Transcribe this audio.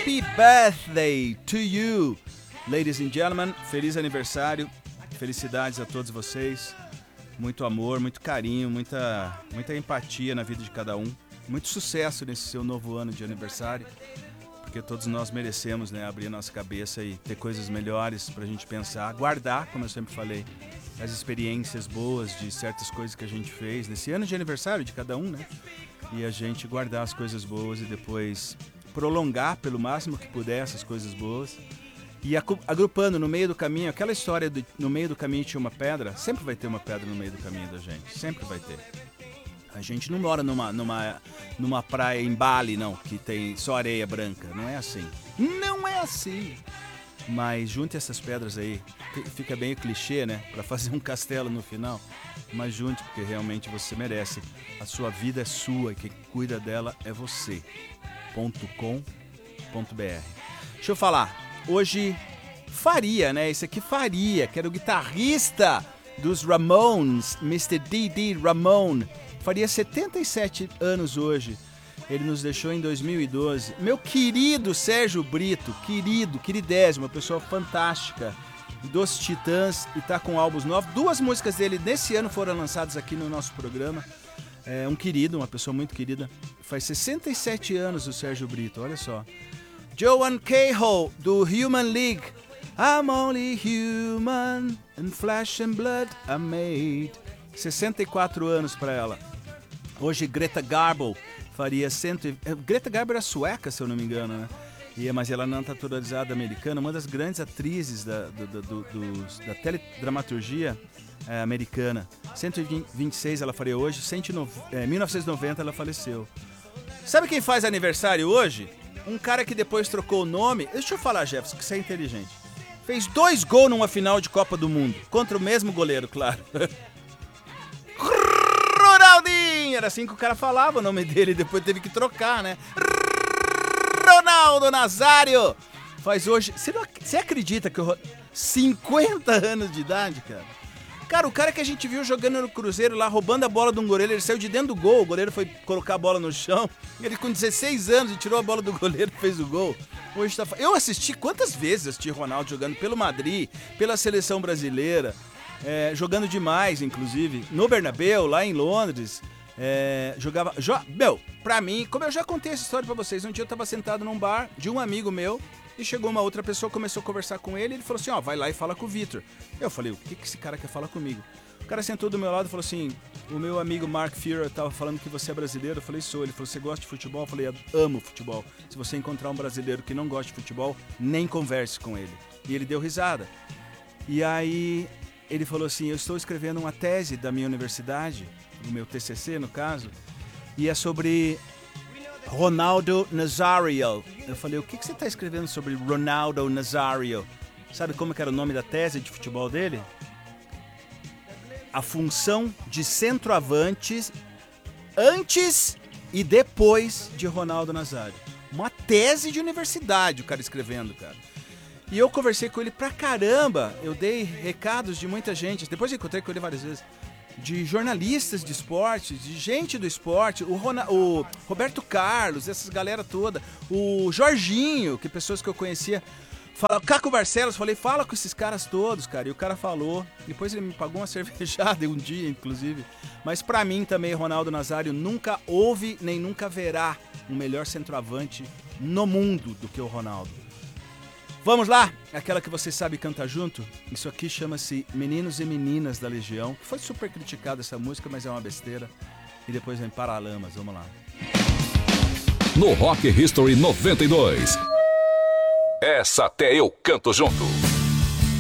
Happy birthday to you, ladies and gentlemen. Feliz aniversário, felicidades a todos vocês. Muito amor, muito carinho, muita empatia na vida de cada um. Muito sucesso nesse seu novo ano de aniversário, porque todos nós merecemos, né, abrir a nossa cabeça e ter coisas melhores pra gente pensar, guardar, como eu sempre falei, as experiências boas de certas coisas que a gente fez nesse ano de aniversário de cada um, né? E a gente guardar as coisas boas e depois prolongar pelo máximo que puder essas coisas boas. E agrupando no meio do caminho, aquela história de no meio do caminho tinha uma pedra, sempre vai ter uma pedra no meio do caminho da gente, sempre vai ter. A gente não mora numa praia em Bali, não, que tem só areia branca, não é assim. Não é assim. Mas junte essas pedras aí, fica bem o clichê, né, pra fazer um castelo no final. Mas junte, porque realmente você merece. A sua vida é sua e quem cuida dela é você. .com.br. Deixa eu falar. Hoje, Faria, né? Esse aqui Faria, que era o guitarrista dos Ramones, Mr. Dee Ramone. Faria 77 anos hoje. Ele nos deixou em 2012. Meu querido Sérgio Brito, queridésimo, uma pessoa fantástica, dos Titãs, e tá com álbuns novos. 2 músicas dele nesse ano foram lançadas aqui no nosso programa. É um querido, uma pessoa muito querida. Faz 67 anos o Sérgio Brito, olha só. Joan Cahill, do Human League. I'm only human, and flesh and blood are made. 64 anos para ela. Hoje Greta Garbo faria Greta Garbo era sueca, se eu não me engano, né? Mas ela é naturalizada americana, uma das grandes atrizes da teledramaturgia americana. 126 ela faria hoje, 1990 ela faleceu. Sabe quem faz aniversário hoje? Um cara que depois trocou o nome. Deixa eu falar, Jefferson, que você é inteligente. Fez 2 gols numa final de Copa do Mundo. Contra o mesmo goleiro, claro. Ronaldinho! Era assim que o cara falava o nome dele. Depois teve que trocar, né? Ronaldo Nazário! Faz hoje... Você acredita que 50 anos de idade, cara? Cara, o cara que a gente viu jogando no Cruzeiro lá, roubando a bola de um goleiro, ele saiu de dentro do gol, o goleiro foi colocar a bola no chão, ele com 16 anos e tirou a bola do goleiro e fez o gol. Hoje tá... Eu assisti, quantas vezes assisti Ronaldo jogando pelo Madrid, pela seleção brasileira, jogando demais, inclusive, no Bernabéu, lá em Londres, jogava... Pra mim, como eu já contei essa história pra vocês, um dia eu tava sentado num bar de um amigo meu, e chegou uma outra pessoa, começou a conversar com ele, e ele falou assim, vai lá e fala com o Vitor. Eu falei, o que esse cara quer falar comigo? O cara sentou do meu lado e falou assim, o meu amigo Mark Führer tava falando que você é brasileiro. Eu falei, sou. Ele falou, você gosta de futebol? Eu falei, amo futebol. Se você encontrar um brasileiro que não gosta de futebol, nem converse com ele. E ele deu risada. E aí ele falou assim, eu estou escrevendo uma tese da minha universidade, do meu TCC no caso, e é sobre... Ronaldo Nazário. Eu falei, o que você está escrevendo sobre Ronaldo Nazário? Sabe como que era o nome da tese de futebol dele? A função de centroavantes antes e depois de Ronaldo Nazário. Uma tese de universidade o cara escrevendo, cara. E eu conversei com ele pra caramba. Eu dei recados de muita gente. Depois eu encontrei com ele várias vezes. De jornalistas de esporte, de gente do esporte, o Roberto Carlos, essas galera toda, o Jorginho, que pessoas que eu conhecia, Caco Barcelos, falei, fala com esses caras todos, cara, e o cara falou, depois ele me pagou uma cervejada um dia, inclusive, mas pra mim também, Ronaldo Nazário, nunca houve, nem nunca haverá um melhor centroavante no mundo do que o Ronaldo. Vamos lá, aquela que você sabe cantar junto. Isso aqui chama-se Meninos e Meninas da Legião. Foi super criticada essa música, mas é uma besteira. E depois vem Paralamas, vamos lá. No Rock History 92. Essa até eu canto junto.